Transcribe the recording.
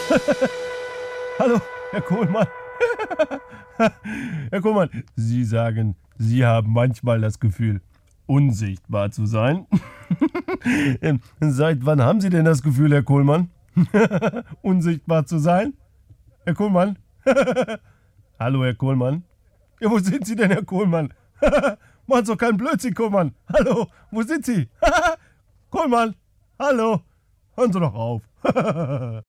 Hallo, Herr Kohlmann. Herr Kohlmann, Sie sagen, Sie haben manchmal das Gefühl, unsichtbar zu sein. Seit wann haben Sie denn das Gefühl, Herr Kohlmann, unsichtbar zu sein? Herr Kohlmann? Hallo, Herr Kohlmann? Ja, wo sind Sie denn, Herr Kohlmann? Machen Sie doch keinen Blödsinn, Kohlmann. Hallo, wo sind Sie? Kohlmann, hallo, hören Sie doch auf.